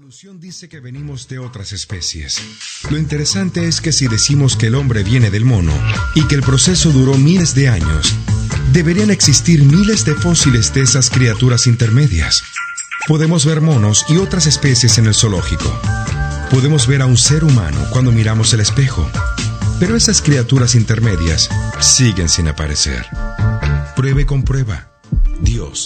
evolución dice que venimos de otras especies. Lo interesante es que si decimos que el hombre viene del mono y que el proceso duró miles de años, deberían existir miles de fósiles de esas criaturas intermedias. Podemos ver monos y otras especies en el zoológico. Podemos ver a un ser humano cuando miramos el espejo. Pero esas criaturas intermedias siguen sin aparecer. Pruebe con prueba. Dios